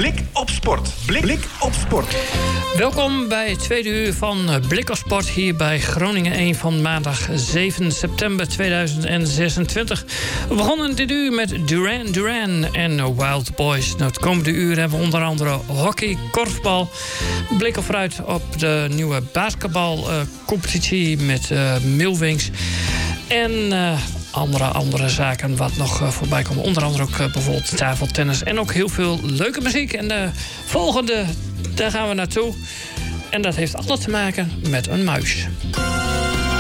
Blik op sport. Blik op sport. Welkom bij het tweede uur van Blik op Sport hier bij Groningen 1 van maandag 7 september 2026. We begonnen dit uur met Duran Duran en Wild Boys. Nou, het komende uur hebben we onder andere hockey, korfbal. Blik op vooruit op de nieuwe basketbalcompetitie met Milwings. En andere zaken wat nog voorbij komen. Onder andere ook bijvoorbeeld tafeltennis. En ook heel veel leuke muziek. En de volgende, daar gaan we naartoe. En dat heeft alles te maken met een muis.